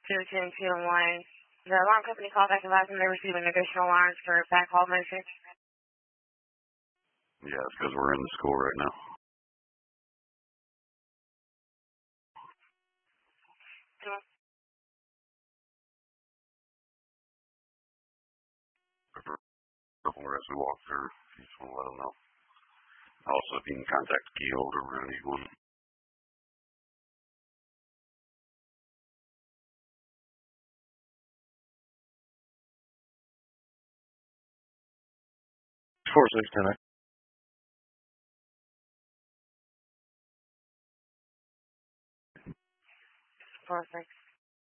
210-2-1. The alarm company called back advising they're receiving additional alarms for backhaul motion. Yeah, it's because we're in the school right now. Before as we walk through, if you just want to let them know. Also, if you can contact the key holder, we're going to need one. 4610. Perfect.